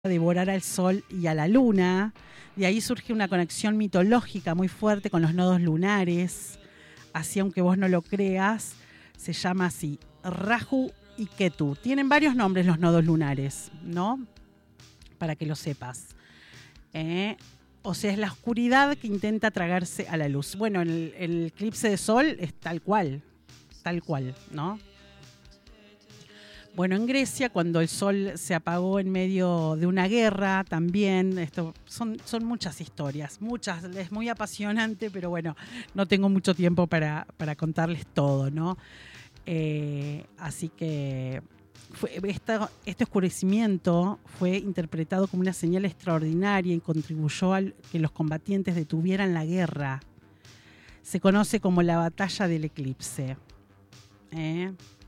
devorar al Sol y a la Luna. De ahí surge una conexión mitológica muy fuerte con los nodos lunares. Así, aunque vos no lo creas, se llama así, Rahu y Ketu. Tienen varios nombres los nodos lunares, ¿no? Para que lo sepas. O sea, es la oscuridad que intenta tragarse a la luz. Bueno, el eclipse de Sol es tal cual, ¿no? Bueno, en Grecia, cuando el sol se apagó en medio de una guerra, también, esto son muchas historias, muchas, es muy apasionante, pero bueno, no tengo mucho tiempo para contarles todo, ¿no? Así que este oscurecimiento fue interpretado como una señal extraordinaria y contribuyó a que los combatientes detuvieran la guerra. Se conoce como la batalla del eclipse.